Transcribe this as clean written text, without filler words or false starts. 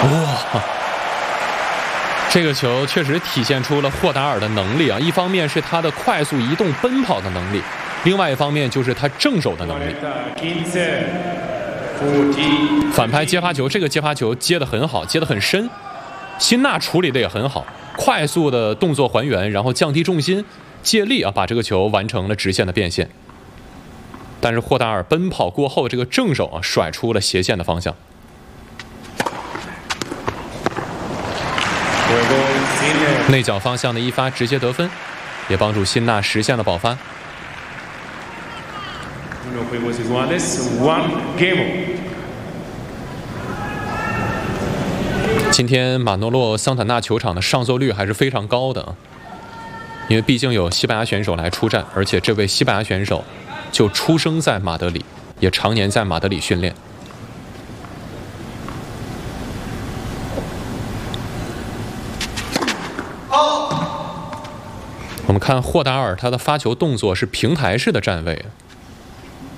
哇！这个球确实体现出了霍达尔的能力啊！一方面是他的快速移动奔跑的能力，另外一方面就是他正手的能力。反拍接发球，这个接发球接得很好，接得很深。辛纳处理的也很好，快速的动作还原，然后降低重心，借力啊把这个球完成了直线的变现。但是霍达尔奔跑过后，这个正手啊甩出了斜线的方向。内角方向的一发直接得分，也帮助辛纳实现了保发。今天马诺洛桑塔纳球场的上座率还是非常高的啊，因为毕竟有西班牙选手来出战，而且这位西班牙选手就出生在马德里，也常年在马德里训练。我们看霍达尔，他的发球动作是平台式的站位。